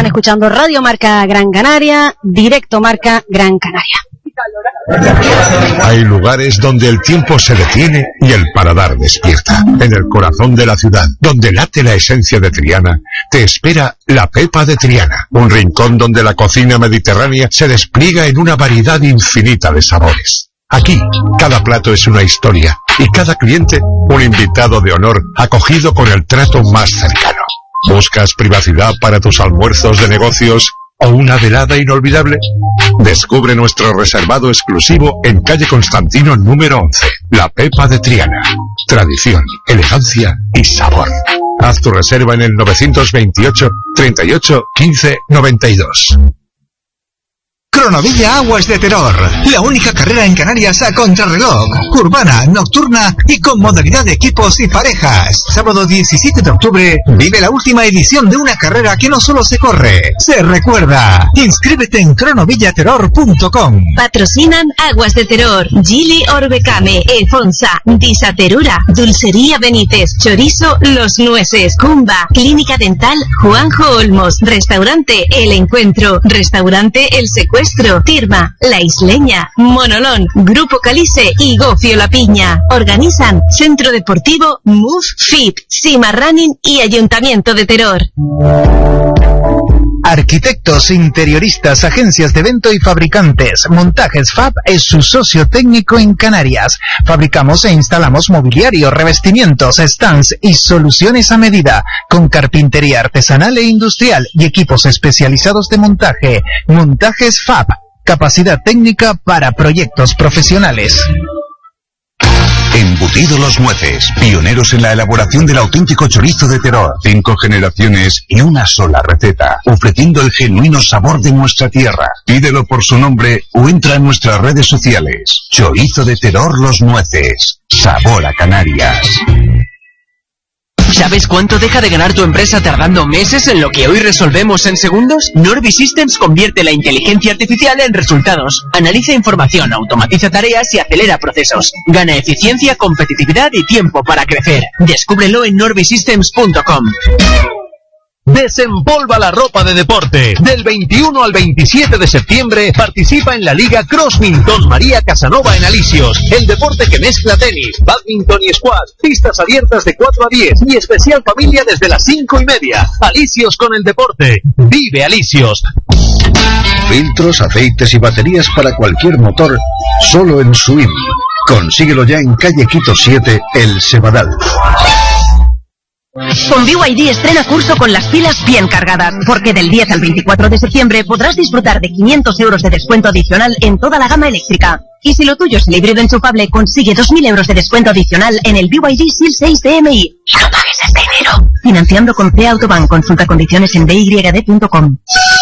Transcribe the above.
Están escuchando Radio Marca Gran Canaria, Directo Marca Gran Canaria. Hay lugares donde el tiempo se detiene y el paladar despierta. En el corazón de la ciudad, donde late la esencia de Triana, te espera La Pepa de Triana, un rincón donde la cocina mediterránea se despliega en una variedad infinita de sabores. Aquí, cada plato es una historia y cada cliente un invitado de honor acogido con el trato más cercano. ¿Buscas privacidad para tus almuerzos de negocios o una velada inolvidable? Descubre nuestro reservado exclusivo en calle Constantino número 11, La Pepa de Triana. Tradición, elegancia y sabor. Haz tu reserva en el 928 38 15 92. Cronovilla Aguas de Terror, la única carrera en Canarias a contrarreloj, urbana, nocturna y con modalidad de equipos y parejas. Sábado 17 de octubre, vive la última edición de una carrera que no solo se corre, se recuerda. Inscríbete en cronovillaterror.com. Patrocinan Aguas de Terror, Gili Orbecame, Efonsa, Disaterura, Dulcería Benítez, Chorizo Los Nueces, Cumba, Clínica Dental Juanjo Olmos, Restaurante El Encuentro, Restaurante El Secuestro, Tirma, La Isleña, Monolón, Grupo Calice y Gofio La Piña. Organizan Centro Deportivo Move Fit, Cima Running y Ayuntamiento de Terror. Arquitectos, interioristas, agencias de evento y fabricantes. Montajes Fab es su socio técnico en Canarias. Fabricamos e instalamos mobiliario, revestimientos, stands y soluciones a medida, con carpintería artesanal e industrial y equipos especializados de montaje. Montajes Fab, capacidad técnica para proyectos profesionales. Embutido Los Nueces, pioneros en la elaboración del auténtico chorizo de Terror. 5 generaciones y una sola receta, ofreciendo el genuino sabor de nuestra tierra. Pídelo por su nombre o entra en nuestras redes sociales. Chorizo de Terror Los Nueces, sabor a Canarias. ¿Sabes cuánto deja de ganar tu empresa tardando meses en lo que hoy resolvemos en segundos? Norby Systems convierte la inteligencia artificial en resultados. Analiza información, automatiza tareas y acelera procesos. Gana eficiencia, competitividad y tiempo para crecer. Descúbrelo en norbysystems.com. Desempolva la ropa de deporte. Del 21 al 27 de septiembre participa en la Liga Crossminton María Casanova en Alisios. El deporte que mezcla tenis, badminton y squash. Pistas abiertas de 4 a 10 y especial familia desde las 5:30. Alisios con el deporte. Vive Alisios. Filtros, aceites y baterías para cualquier motor, solo en Swim. Consíguelo ya en calle Quito 7, El Cebadal. Con BYD estrena curso con las pilas bien cargadas, porque del 10 al 24 de septiembre podrás disfrutar de 500 euros de descuento adicional en toda la gama eléctrica. Y si lo tuyo es el híbrido enchufable, consigue 2.000 euros de descuento adicional en el BYD SEAL 6 DMI. Y no pagues este dinero. Financiando con C Autobank. Consulta condiciones en byd.com.